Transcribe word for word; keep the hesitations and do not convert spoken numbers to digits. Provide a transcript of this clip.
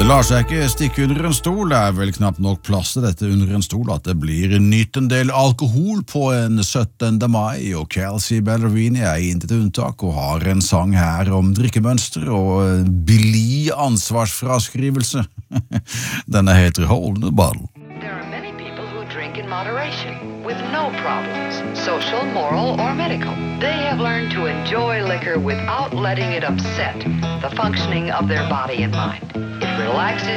Det lar seg ikke stikke under en stol, det er vel knapt nok plass til dette under en stol at det blir nytt en del alkohol på en syttende mai, og Kelsey Ballerini er intet unntak og har en sang her om drikkemønster og billig ansvarsfraskrivelse. Denne heter Hold the Bottle. There are many people who drink in moderation, with no problems, social, moral, or medical. They have learned to enjoy liquor without letting it upset the functioning of their body and mind. It relaxes